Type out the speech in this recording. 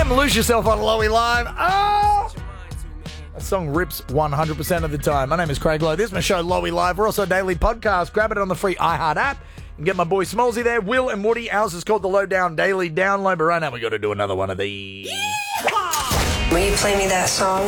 p.m. Lose yourself on Lowy Live. Oh! That song rips 100% of the time. My name is Craig Lowe. This is my show, Lowy Live. We're also a daily podcast. Grab it on the free iHeart app. And get my boy Smallsy there. Will and Woody. Ours is called the Lowdown Daily Download. But right now we got to do another one of these. Will you play me that song?